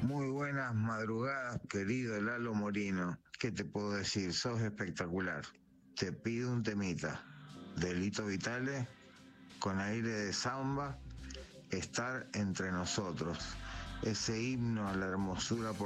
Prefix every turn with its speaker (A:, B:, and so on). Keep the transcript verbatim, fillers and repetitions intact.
A: Muy buenas madrugadas, querido Lalo Morino. ¿Qué te puedo decir? Sos espectacular. Te pido un temita. Delito Vitales, con aire de samba, estar entre nosotros. Ese himno a la hermosura por